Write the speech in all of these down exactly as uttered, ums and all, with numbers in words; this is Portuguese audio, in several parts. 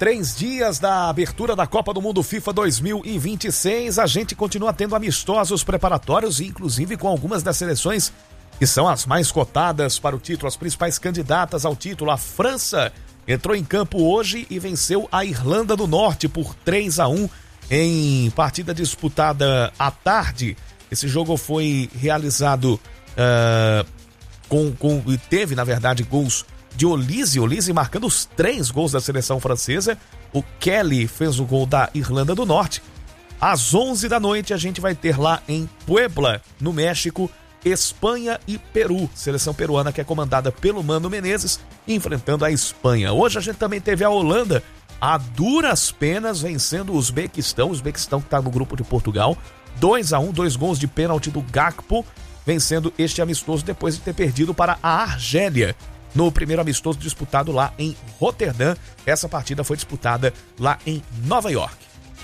três dias da abertura da Copa do Mundo FIFA dois mil e vinte e seis, a gente continua tendo amistosos preparatórios, inclusive com algumas das seleções que são as mais cotadas para o título, as principais candidatas ao título. A França entrou em campo hoje e venceu a Irlanda do Norte por três a um em partida disputada à tarde. Esse jogo foi realizado uh, com, com, e teve, na verdade, gols de Olise, Olise marcando os três gols da seleção francesa. O Kelly fez o gol da Irlanda do Norte. Às onze da noite a gente vai ter lá em Puebla, no México, Espanha e Peru. Seleção peruana que é comandada pelo Mano Menezes, enfrentando a Espanha. Hoje a gente também teve a Holanda, a duras penas, vencendo o Uzbequistão. O Uzbequistão que está no grupo de Portugal. dois a um, dois gols de pênalti do Gakpo, vencendo este amistoso depois de ter perdido para a Argélia no primeiro amistoso disputado lá em Roterdã. Essa partida foi disputada lá em Nova York.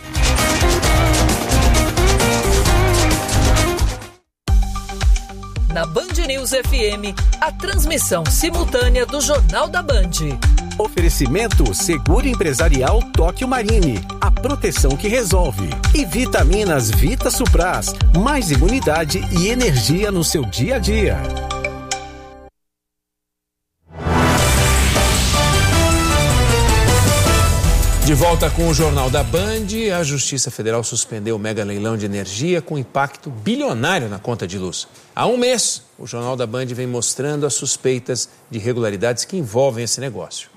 Na Band News F M, a transmissão simultânea do Jornal da Band. Oferecimento Seguro Empresarial Tóquio Marine, a proteção que resolve. E Vitaminas Vita Supras, mais imunidade e energia no seu dia a dia. De volta com o Jornal da Band, a Justiça Federal suspendeu o mega leilão de energia com impacto bilionário na conta de luz. Há um mês, o Jornal da Band vem mostrando as suspeitas de irregularidades que envolvem esse negócio.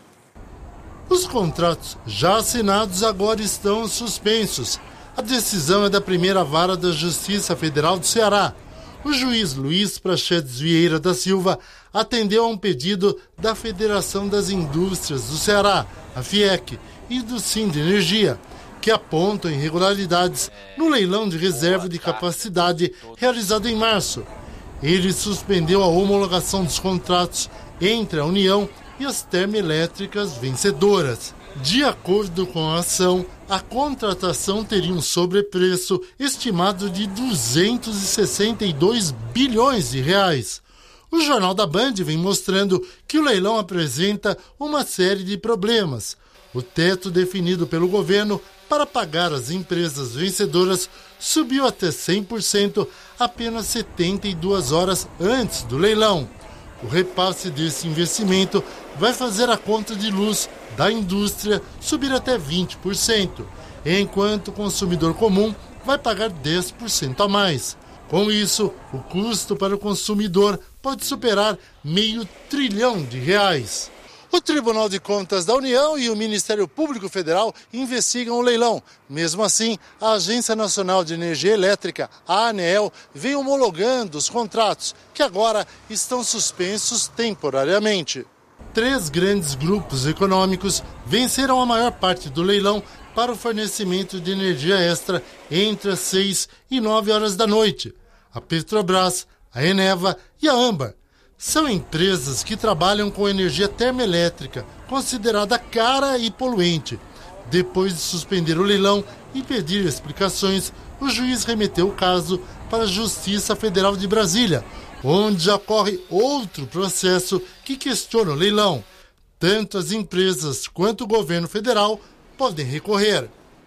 Os contratos já assinados agora estão suspensos. A decisão é da primeira vara da Justiça Federal do Ceará. O juiz Luiz Praxedes Vieira da Silva atendeu a um pedido da Federação das Indústrias do Ceará, a FIEC, e do Sindenergia, que apontam irregularidades no leilão de reserva de capacidade realizado em março. Ele suspendeu a homologação dos contratos entre a União e as termoelétricas vencedoras. De acordo com a ação, a contratação teria um sobrepreço estimado de duzentos e sessenta e dois bilhões de reais. O Jornal da Band vem mostrando que o leilão apresenta uma série de problemas. O teto definido pelo governo para pagar as empresas vencedoras subiu até cem por cento apenas setenta e duas horas antes do leilão. O repasse desse investimento vai fazer a conta de luz da indústria subir até vinte por cento, enquanto o consumidor comum vai pagar dez por cento a mais. Com isso, o custo para o consumidor pode superar meio trilhão de reais. O Tribunal de Contas da União e o Ministério Público Federal investigam o leilão. Mesmo assim, a Agência Nacional de Energia Elétrica, a ANEEL, vem homologando os contratos, que agora estão suspensos temporariamente. Três grandes grupos econômicos venceram a maior parte do leilão para o fornecimento de energia extra entre as seis e nove horas da noite. A Petrobras, a Eneva e a Âmbar. São empresas que trabalham com energia termoelétrica, considerada cara e poluente. Depois de suspender o leilão e pedir explicações, o juiz remeteu o caso para a Justiça Federal de Brasília, onde já corre outro processo que questiona o leilão. Tanto as empresas quanto o governo federal podem recorrer.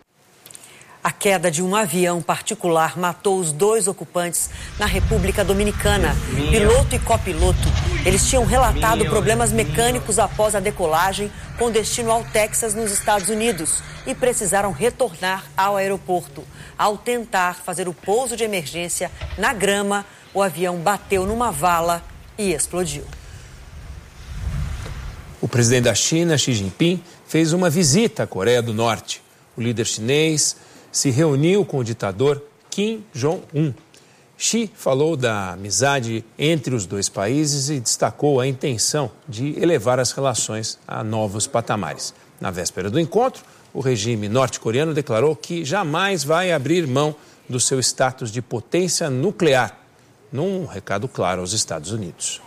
A queda de um avião particular matou os dois ocupantes na República Dominicana, piloto e copiloto. Eles tinham relatado problemas mecânicos após a decolagem com destino ao Texas, nos Estados Unidos, e precisaram retornar ao aeroporto. Ao tentar fazer o pouso de emergência na grama, o avião bateu numa vala e explodiu. O presidente da China, Xi Jinping, fez uma visita à Coreia do Norte. O líder chinês se reuniu com o ditador Kim Jong-un. Xi falou da amizade entre os dois países e destacou a intenção de elevar as relações a novos patamares. Na véspera do encontro, o regime norte-coreano declarou que jamais vai abrir mão do seu status de potência nuclear, num recado claro aos Estados Unidos.